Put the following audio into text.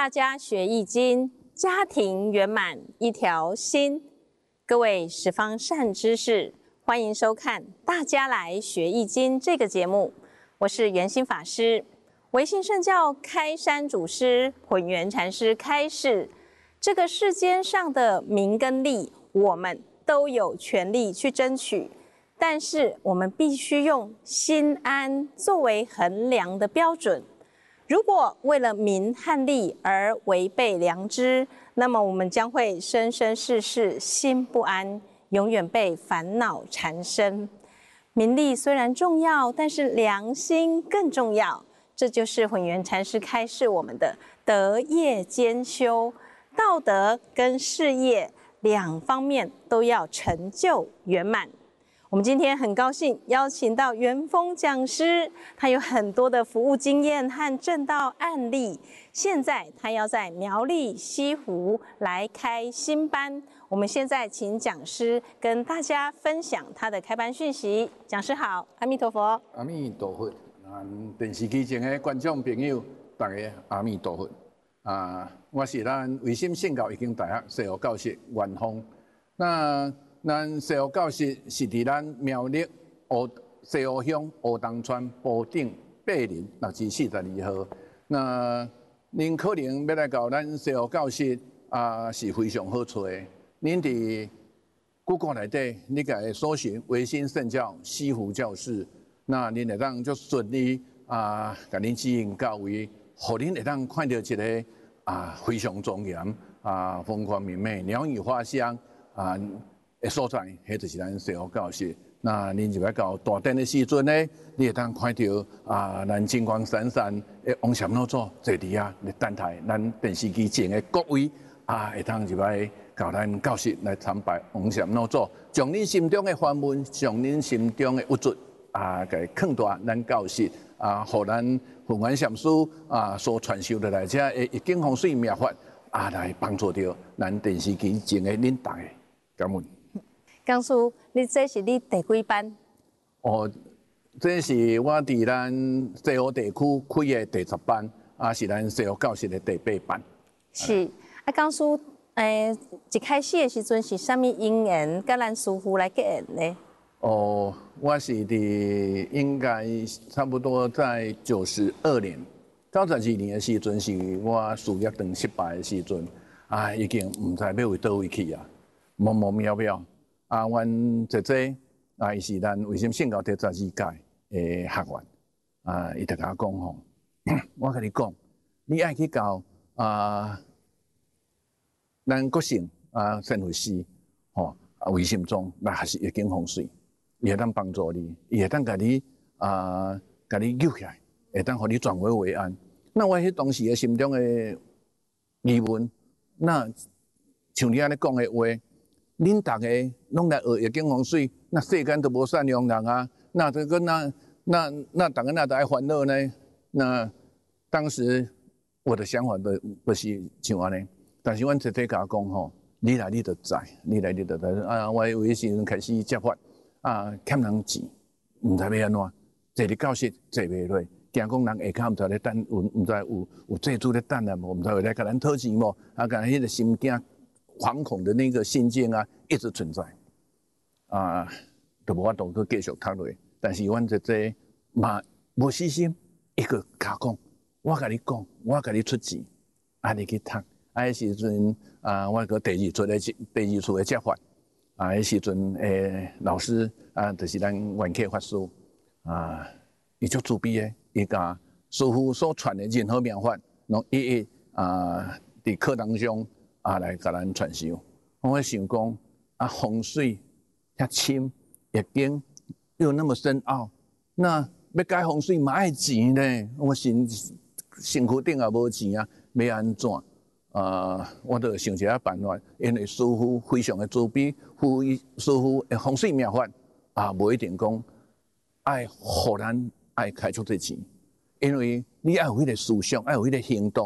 大家学易经，家庭圆满一条心。各位十方善知识，欢迎收看《大家来学易经》这个节目，我是圆心法师，唯信圣教开山祖师混元禅师开示：这个世间上的名跟利，我们都有权利去争取，但是我们必须用心安作为衡量的标准。如果为了名和利而违背良知，那么我们将会生生世世心不安，永远被烦恼缠身。名利虽然重要，但是良心更重要。这就是混元禅师开示我们的德业兼修，道德跟事业两方面都要成就圆满。我们今天很高兴邀请到元丰讲师，他有很多的服务经验和正道案例。现在他要在苗栗西湖来开新班，我们现在请讲师跟大家分享他的开班讯息。讲师好，阿弥陀佛。 阿弥陀佛。电视机前的观众朋友，大家阿弥陀佛。我是咱唯心圣教易经大学西湖教室元丰。咱西湖教室是伫咱苗栗西湖乡乌东村埔顶8林6至42号。恁可能要来到咱西湖教室是非常好找的。恁伫 Google 内底，你家搜寻唯心圣教西湖教室，恁会当足顺利甲恁指引到位，互恁会当看到一个非常庄严风光明媚、鸟语花香的所在，迄就是咱西湖教室。恁就要到大殿的时阵呢，你会当看到咱金光闪闪的王禅老祖坐伫咧等待咱电视机前的各位会当入来到咱教室来参拜王禅老祖，将恁心中的烦闷、将恁心中的郁卒给放大咱教室互咱混元禅师所传授的来遮的易经风水妙法来帮助到咱电视机前的恁大家，感恩。 讲师，这是你第几班？ 这是我伫咱西湖地区开的第10班，是咱西湖教室的第8班。 是讲师，一开始的时阵是啥物因缘，甲咱师父来结缘呢？ 我是伫应该差不多在92年、92年的时阵，是我事业断失败的时阵，已经唔知要为倒位去模模渺渺。阮姐姐伊是咱唯心圣教第12届的学员，伊就甲我讲吼，我甲你讲，你爱去到咱国姓善会师唯心宗来学习易经风水，伊会当帮助你，伊会当甲你救起来，会当互你转危为安。我迄当时的心中的疑问，像你安尼讲的话。恁大家拢来学易经风水，世间都无善良人大家都爱烦恼呢？当时我的想法不是像安尼，但是阮姐姐甲我讲吼，你来你就知，我有迄时阵开始接法欠人钱，唔知要安怎，坐伫教室坐袂落，惊讲人下骹唔知咧等，唔知有债主咧等啊无，唔知会来甲咱讨钱无，甲迄个心惊。惶恐的那个心境一直存在，就无法度去继续读落。但是阮姐姐嘛无死心，伊个甲讲，我甲你讲，我甲你出钱，你去读。迄时阵我个第二次的接法，迄时阵老师就是咱元客法师伊足自卑的，伊甲师父所传的任何妙法，拢一伫课堂上。来甲咱传授，我想讲风水遐深，易经又那么深奥，要改风水嘛爱钱呢。我身躯顶也无钱要安怎？我就想一个办法，因为师父非常的自卑，师父的风水妙法无一定讲爱互咱爱开出这钱，因为你爱有迄个思想，爱有迄个行动。